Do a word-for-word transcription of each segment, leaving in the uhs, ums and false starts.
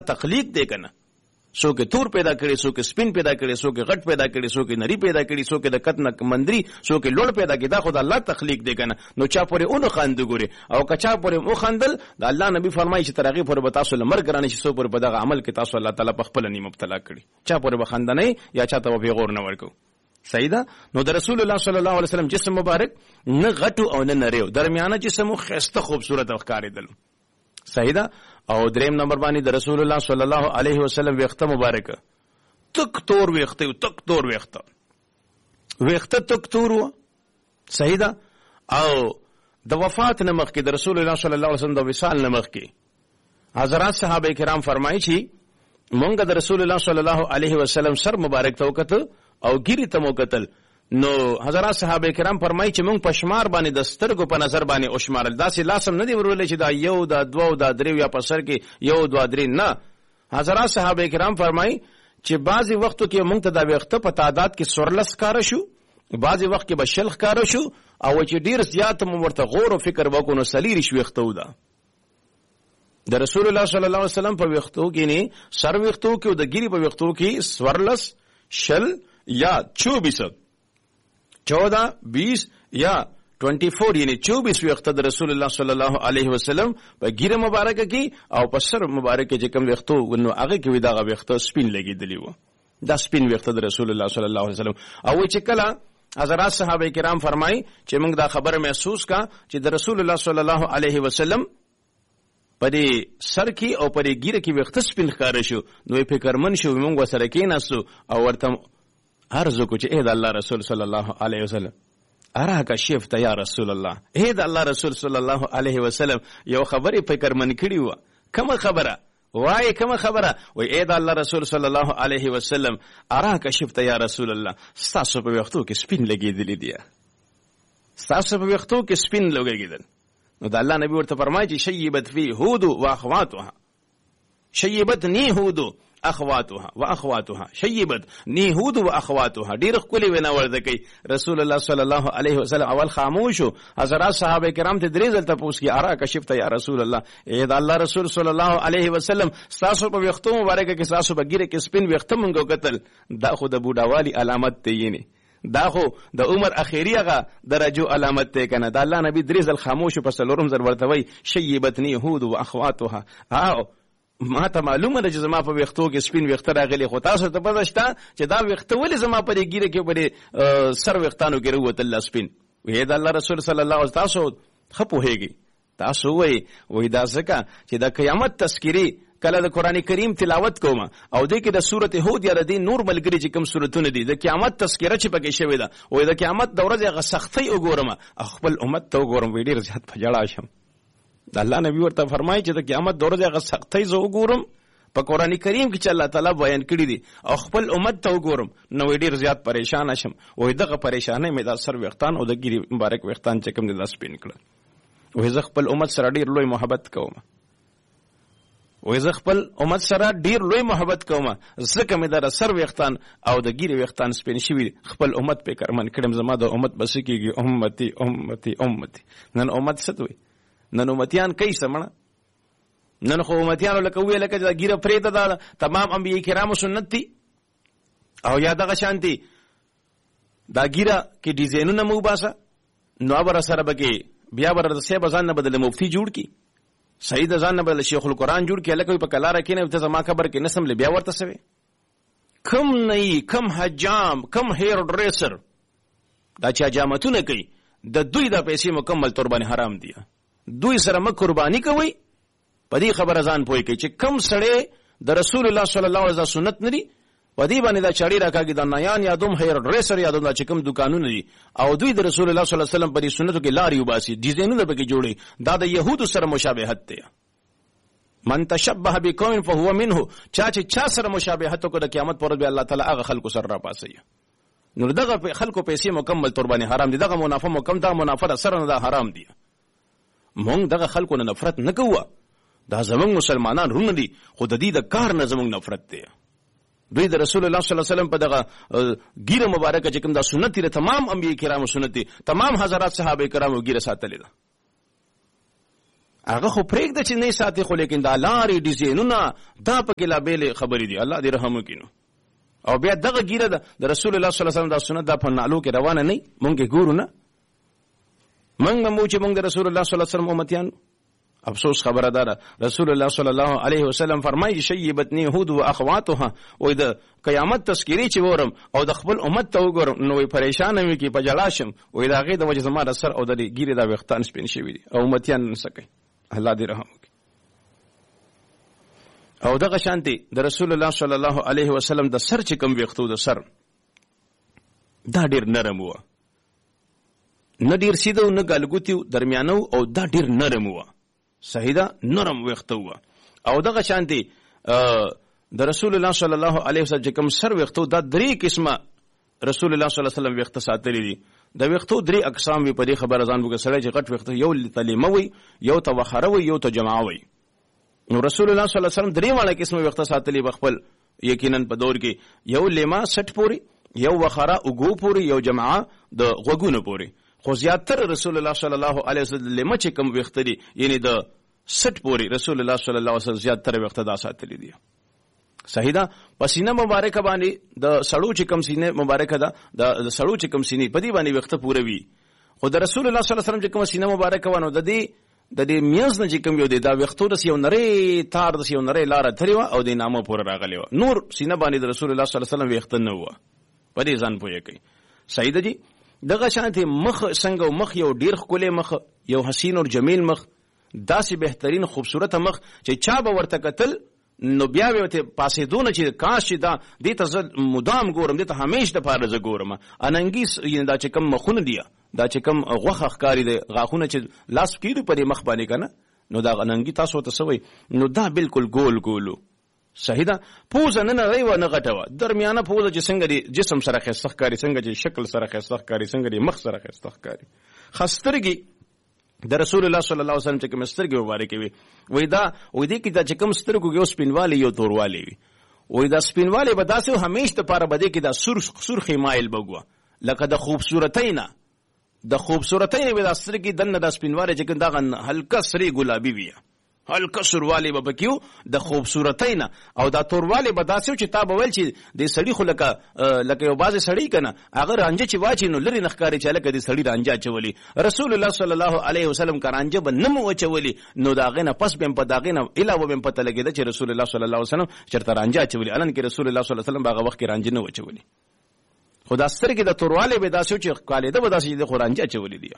تخلیق دی کنه. څوک تور پیدا کړي، څوک سپین پیدا کړي، څوک غټ پیدا کړي، څوک نری پیدا کړي، څوک د کتنه مندري، څوک لوړ پیدا کړي. دا خو د الله تخلیق دی کنه. نو چا پورې اون خاند ګوري او کچا پورې مو خندل، د الله نبی فرمایي چې ترغه پورې به تاسو لمر ګرانه شي، سو پورې په دغه عمل کې تاسو الله تعالی په خپل نیم مبتلا کړي. چا پورې بخندنه یا چا ته به غور نه ورکو. صحیح ده. نو د رسول الله صلی الله علیه وسلم جسم مبارک نه غټو او نه نریو، درمیانه جسم خسته خوبصورت او ښکارېدل. صحیح ده. او دریم نمبر باندې د رسول الله صلی الله علیه وسلم ویخته مبارک تک تور ویخته، تک تور ویخته ویخته تک تور و. صحیح ده. او د وفات نه مخکې د رسول الله صلی الله علیه وسلم د وصال نه مخکې حضرات صحابه کرام فرمایي چې مونږ د رسول الله صلی الله علیه وسلم سر مبارک ته وکتل او ګیری ته وکتل. نو حضرات صحابه کرام فرمایي چې مونږ په شمار باندې د سترګو په نظر باندې او شمارل، داسې لاسم نه دی ورولې چې دا یو دا دوه دا درې یا په سر کې یو دوه درې نه. حضرات صحابه کرام فرمایي چې بعضی وختو کې مونږ ته دا وخت په تعداد کې سورلس کار شو، بعضی وخت کې به شلخ کار شو، او چې ډیر زیات مو ورته غور او فکر وکړو نو سلیری شو وختو ده. د رسول الله صلی الله علیه وسلم په وختو کې نه سر وختو کې او د ګیری په وختو کې سورلس شل یا چوبیس چودہ بیس یا ٹوینٹی فور یعنی چوبیس وقت د رسول الله صلی الله علیه وسلم په ګیره مبارکه کې او په سر مبارکه چې کوم وختو نو هغه کې دا وخت سپین لګیدلی و. دا سپین وخت د رسول الله صلی الله علیه وسلم. او چې کله حضرات صحابه کرام فرمایي چې موږ دا خبره محسوس کا چې د رسول الله صلی الله علیه وسلم پدې سر کې او پدې ګیره کې وخت سپین ښکار شو، نو فکرمن شو موږ وسره کېناستو او ورته عرض کو چې اے د الله رسول صلی الله علیه وسلم اراک شفت یا رسول الله، اے د الله رسول صلی الله علیه وسلم یو خبره فکر من کړی و. کومه خبره؟ وای کومه خبره؟ وای اے د الله رسول صلی الله علیه وسلم اراک شفت یا رسول الله، ستاسو په وختو کې سپین لګیدلی دی، ستاسو په وختو کې سپین لګیدل. نو د الله نبی ورته فرمایي چې شیبت فی هود و اخواتها، شیبتنی هود اخواتها و اخواتها، شیبت نی هود و اخواتها. ډیر خپل وینا ورته کوي رسول الله صلی الله علیه وسلم. اول خاموش شو. حضرات صحابه کرام ته درې ځل تاسو کې ارا کشفت یا رسول الله، اے د الله رسول صلی الله علیه وسلم تاسو په وختو مبارکه کې تاسو بغیره کې سپین وخت مونږ قتل. دا خو د بوډاوالي علامت دی یعنی دا خو د عمر اخیری هغه درجو علامت ته کنه. دا الله نبی درې ځل خاموش په سلورم ځل ورته وی شیبتنی هود و اخواتها. او ما ته معلومه ده چې زما په وختو کې سپین وخت راغلي، خو تاسو ته پته شته چې دا وخت ولې زما په دې ګیره کې په سر وختانو کې وروت الله سپین. وې دا الله رسول صلی الله علیه وسلم تاسو خپو هيږي، تاسو وې وې دا ځکه چې د قیامت تذکری کله د قران کریم تلاوت کوم او دې کې د سورته هود یا د نور ملګری چې کوم سورتونه دي د قیامت تذکره چې پکې شوی ده، وې د قیامت د ورځې غ سختي وګورم خپل امت ته وګورم وې ډیر زیات فجړا شم. د الله نبی ورته فرمایي چې د قیامت د ورځې غ سختي زه وګورم په قران کریم کې چې الله تعالی بیان کړی دي او خپل امت ته وګورم نو ډیر زیات پریشان شم. وې دغه پریشانه مې د سر وختان او د ګری مبارک وختان چې کوم د سپین کړل. وې زه خپل امت سره ډیر لوی محبت کوم، وې زه خپل امت سره ډیر لوی محبت کوم، ځکه مې د سر وختان او د ګری وختان سپین شوی خپل امت په کرمن کړم. زما د امت بس کېږي امتی امتی امتی. نن امت ستوي، نن امتیان کوي سمړه، نن خو امتیانو لکه وی لکه دا ګیره پرېده ده تمام انبیاء کرامو سنت دي او یا دغه شانتي دا ګیره کې ډیزاینونه مو باسه نو ابر سره بګي بیا بر د سه بزان نه بدل مفتی جوړ کی، سید ځان نه بدل شیخ القرآن جوړ کی، لکه په کلاره کې نه ته زما خبر کې نسم ل بیا ورته سوي کم نه کم حجام کم هیر ډریسر دا چې حجامتونه کوي د دوی د پیسې مکمل تور باندې حرام دي. دوی سره م قرباني کوي په دې خبره ځان پوي کوي چې کم سړی د رسول الله صلی الله علیه وسلم سنت نری و دې باندې دا چاړي راکاږي د نایان یا دوم هیر ډریسر یا دوم چې کوم دکانونه دي او دوی د رسول الله صلی الله علیه وسلم په دې سنتو کې لاري وباسي ډیزاینونه به کې جوړي. دا د يهودو سره مشابهت دی. من تشبه بقوم فهو منه. چا چې چا سره مشابهت کو د قیامت پر به الله تعالی هغه خلکو سره را پاسي. نو دغه خلکو پیسې مکمل تور باندې حرام دي، دغه منافع مکمل دا منافع سره نه دا حرام دي. مونږ دغه خلکو نه نفرت نه کوو، دا زمونږ مسلمانان رونه دي، خو د دې د کار نه زمونږ نفرت دی. دوی د رسول الله صلی الله علیه وسلم په دغه ګیره مبارکه چې کوم دا سنت دي تمام انبیاء کرامو سنت دي، تمام حضرات صحابه کرامو ګیره ساتلې ده. هغه خو پرېږده چې نه ساتي، خو لیکن دا لارې ډیزاینونه دا پکې لا بېلې خبرې دي. الله دې رحم وکړي. نو او بیا دغه ګیره ده د رسول الله صلی الله علیه وسلم دا سنت دا په نالو کې روانه نه مونږ کې ګورو نه. مونږ به مو چې مونږ د رسول الله صلی الله علیه وسلم امتیان. افسوس خبره ده رسول الله صلی الله علیه وسلم فرمایي شیبتنی یهود و اخواتها، وای د قیامت تذکری چې ورم او د خپل امت ته وګورم نو وای پریشان مې کی په جلا شم، وای دا غي د وجه زما د سر او د ګیره دا وختان سپین شوی دي او امتیان نه سکي. الله دې رحم وکړي. او دغه شانتي د رسول الله صلی الله علیه وسلم د سر چې کوم وختو د سر دا ډیر نرم و، نه ډیر سیده نه ګلګوتی درمیانو، او دا ډیر نرم و. صحیح ده، نرم وختو و. او دغه شانتي د رسول الله صلی الله علیه وسلم چې کوم سر وختو دا درې قسمه رسول الله صلی الله علیه وسلم وخت ساتلی دي. د وختو درې اقسام وي په دې خبره ځان وګ سره چې غټ وخت یو تلیمه وي، یو توخره وي، یو ته جماعه وي. نو رسول الله صلی الله علیه وسلم درې واړه قسمه وخت ساتلی بخپل یقینا په دور کې، یو لیما سټ پوری، یو وخره اوګو پوری، یو جماعه د غوګونو پوری. خو زیاتره رسول الله صلی الله علیه وسلم لیما چې کوم وخت دي یعنی د سټ پوری رسول الله صلی الله علیه وسلم زیاتره وخت دا ساتلی دي. صحیح ده. پسینه مبارکه باندې د سړو چې کم سینه مبارکه ده د سړو چې کم سینې په دې باندې وخت پوره وي. خو د رسول الله صلی الله علیه وسلم چې کوم سینه مبارکه ونه د دې د دې میاز نه چې کوم یو دی دا وختو د یو نری تار د یو نری لار تری و او د نامه پوره راغلی و. نور سینه باندې د رسول الله صلی الله علیه وسلم وخت نه و. په دې ځان پوهه کوي. صحیح ده جی. دغه شانته مخ څنګه مخ یو ډیر ښکلی مخ، یو حسین او جمیل مخ، داسې بهترین خوبصورت مخ چې چا به ورته کتل نو بیا به ته پاسې دونه چې کاش چې دا دې ته مدام ګورم، دې ته همیش د پاره ز ګورم. اننګیس یعنی دا چې کم مخونه دی، دا چې کم غوخه ښکاری دی، غاخونه چې لاس کېږي په دې مخ باندې کنه، نو دا اننګی تاسو ته سوي نو دا بالکل ګول ګولو. صحیح ده. پوزه نه نه ریو نه غټه درمیانه پوزه چې څنګه دی جسم سره خسته ښکاری، څنګه چې شکل سره خسته ښکاری، څنګه دی مخ سره خسته ښکاری. خسترګي د رسول الله صلی الله علیه وسلم چې کوم سترګې مبارکې وي، وای دا وای دې کې دا چې کوم سترګو یو سپینوالی یو توروالی وي، وای دا سپینوالی به داسې همیش ته پاره بده کې دا سرخ سرخی مایل بګوا لکه د خوبصورتینا د خوبصورتین به دا سترګې دنه د سپینوالی چې دا هلکه سری ګلابي وي، هلکه سروالی به بکیو د خوبصورتین، او دا توروالی به داسې چې تا به ول چې د سړی خو لکه لکه یو باز سړی کنه هغه رانجه چې واچي نو لری نخکاری چې لکه د سړی رانجه چولی. رسول الله صلی الله علیه وسلم کرانجه به نمو وچولی، نو دا غنه پس بهم په داغینه علاوه بهم پته لګیدا چې رسول الله صلی الله علیه وسلم چرته رانجه چولی، الان کې رسول الله صلی الله علیه وسلم هغه وخت کې رانجه نه وچولی. خدا سترګې د توروالی به داسې چې قالیده به داسې د رانجه چولی دی.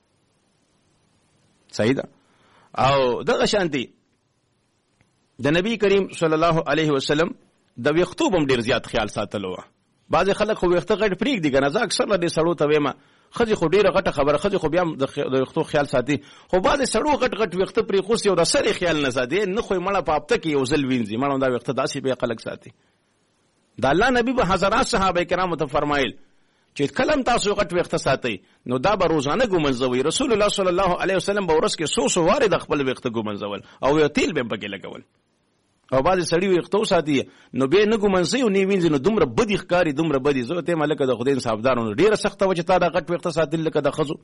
صحیح ده. او دغه شانتي د نبی کریم صلی الله علیه وسلم د وختو بم ډیر زیات خیال ساتلو. بعض خلک خو وخت غټ پریک دي کنه، ځکه اکثر د سړو ته وېما خځې خو ډیره غټه خبره، خځې خو بیا د وختو خیال ساتي، خو بعض سړو غټ غټ وخت پری خو یو د سره خیال نه ساتي، نه خو مړه پاپته کې یو ځل وینځي مړه دا وخت داسې به خلک ساتي. د الله نبی به حضرات صحابه کرامو ته فرمایل چې کلم تاسو غټ وخت ساتي نو دا به روزانه ګومنځوي. رسول الله صلی الله علیه وسلم به ورځ کې سو سو واره د خپل وخت ګومنځول او یو تیل به پکې لګول، او بعض سړی وختو ساتي نو به نه ګومنځي او نه وینځي، نو دومره بدی ښکاری دومره بدی. زه ته ملک د خدای صاحبدارونو ډیره سخته و چې تا دا غټ وخت ساتل لکه د خزو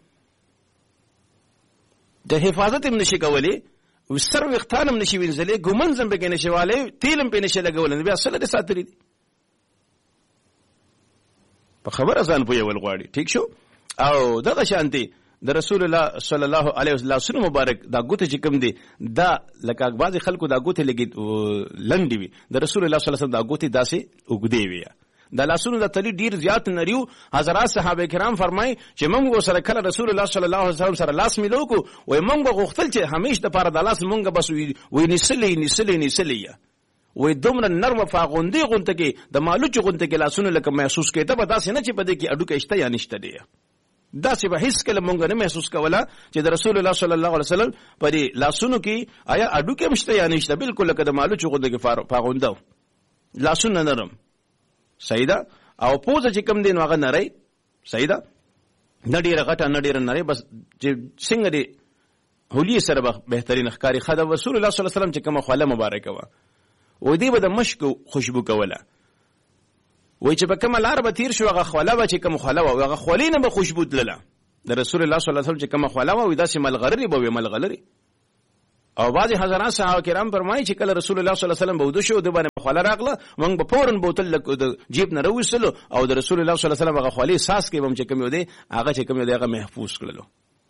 د حفاظت هم نشي کولی، سر وختانم نشي وینځلې، ګومنځم به کې نشواله، تیلم په نشي لګول، بیا سره د ساتري په خبره ځان په یول غواړي. ٹھیک شو. او دغه شانتي د رسول الله صلی الله علیه وسلم مبارک دا ګوته چې کوم دی دا لکه بعض خلکو دا ګوته لګي لنډي وي، د رسول الله صلی الله علیه وسلم دا ګوته داسې وګدي وي. د لاسونو د تلی ډیر زیات نریو. حضرات صحابه کرام فرمای چې موږ سره کله رسول الله صلی الله علیه وسلم سره لاس ملو کو، وای موږ غوښتل چې همیش د پاره د لاس موږ بس وي نسلی نسلی نسلی وې دومره نرم فاغوندې غونته کې د مالوچ غونته کې لاسونه لکه محسوس کېده به داسې نه چې په دې کې اډو کې شته یا نشته دی، داسې به هیڅ کله مونږ نه محسوس کوله چې د رسول الله صلی الله علیه وسلم په دې لاسونو کې آیا اډو کې مشته یا نشته، بالکل لکه د مالوچ غونته کې فاغونده لاسونه نرم. صحیح ده. او پوزه چې کم دی نو هغه نری. صحیح ده. نه ډیره غټه نه ډیره نری، بس چې څنګه دی هولي سره بهترین ښکاری. خدای رسول الله صلی الله علیه وسلم چې کومه خواله مبارکه و و دې به د مشک خوشبو کوله، وای چې په کومه لار به تیر شو هغه خوله به چې کوم خوله و هغه خولې نه به خوشبو تلله. د رسول الله صلی الله علیه وسلم چې کومه خوله و داسې ملغلري به وي، ملغلري او بعضی حضرات صحابه کرام فرمایي چې کله رسول الله صلی الله علیه وسلم بودو شو د باندې خواله راغله موږ په فورن بوتل د جیب نه راوېستلو او د رسول الله صلی الله علیه وسلم هغه خولي ساس کې هم چې کوم دی هغه چې کوم دی هغه محفوظ کړلو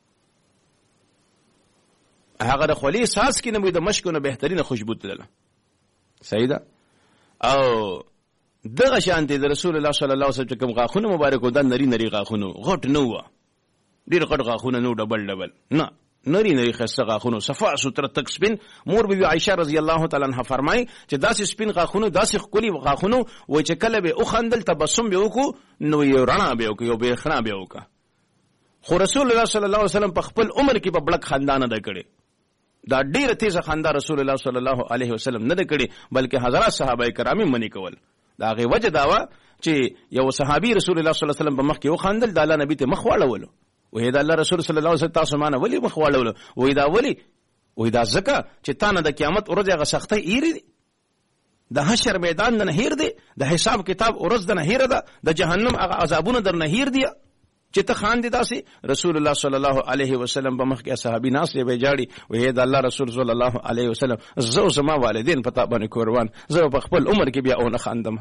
هغه د خولي ساس کې نه د مشکو نه بهترینه خوشبو تلله صحیح ده او دغه شانتي د رسول الله صلی الله علیه وسلم کوم غاخونه مبارک و د نری نری غاخونه غټ نه و ډیر غټ غاخونه نو ډبل ډبل نه نری نری خسته غاخونو صفا ستر تک سپین مور بی بی عائشه رضی الله تعالی عنها فرمای چې داسې سپین غاخونو داسې خولي غاخونو و چې کله به او خندل تبسم به وکړو نو یو رڼا به وکړو یو به خنا به وکړو خو رسول الله صلی الله علیه وسلم په خپل عمر کې په بلک خاندان نه کړي دا ډیره تیزه خندا رسول الله صلی الله علیه وسلم نه کړي بلکې حضرات صحابه کرام منی کول دا غي وجه داوا چې یو صحابي رسول الله صلی الله علیه وسلم په مخ کې او خندل د الله نبی ته مخ واړولو وې دا الله رسول صلی الله علیه وسلم تاسو مانه ولی مخ واړولو وې دا ولی وې دا زکه چې تانه د قیامت ورځ هغه سختي ایری دي د حشر میدان نه هیر دي د حساب کتاب ورځ نه هیر ده د جهنم هغه عذابونه در نه هیر دي چې ته خان دي داسي رسول الله صلی الله علیه وسلم په مخ کې صحابي ناس یې بجاړي وې دا الله رسول صلی الله علیه وسلم زو زما والدین پتا باندې قربان زه په خپل عمر کې بیا اون خاندم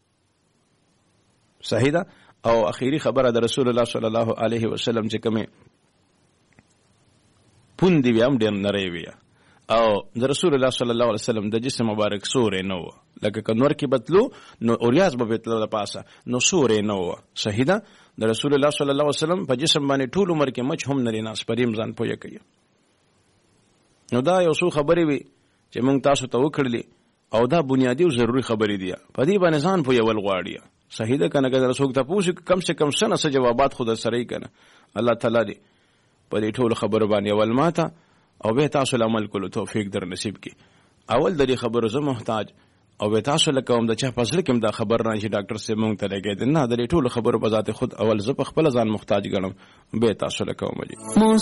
صحیح ده او اخیری خبره د رسول الله صلی الله علیه وسلم چې کومه پوندې بیا هم ډېر نری وي او د رسول الله صلی الله علیه وسلم د جسم مبارک سورې نه و لکه کنور کې بدلو نو اوریاز به بتلو د پاسه نو سورې نه و صحیح ده د رسول الله صلی الله علیه وسلم په جسم باندې ټول عمر کې مچ هم نری ناس پریم ځان پوهه کوي نو دا یو څو خبرې وي چې موږ تاسو ته وکړلې او دا بنیادی او ضروری خبرې دي په دې باندې ځان پوهه ول غواړي صحیح ده کنه که رسول ته پوښي کم سے کم سنه سره جوابات خود سره کنه الله تعالی دې په دې ټول خبرو باندې اول ماته او به تاسو عمل کولو توفیق در نصیب کی اول د دې خبرو زه محتاج او به تاسو له کوم د چا پسله کوم دا خبر نه شي ډاکټر سه مونږ ته لګید نه د ټول خبرو په ذات خود اول زه په خپل ځان محتاج ګڼم به تاسو له کوم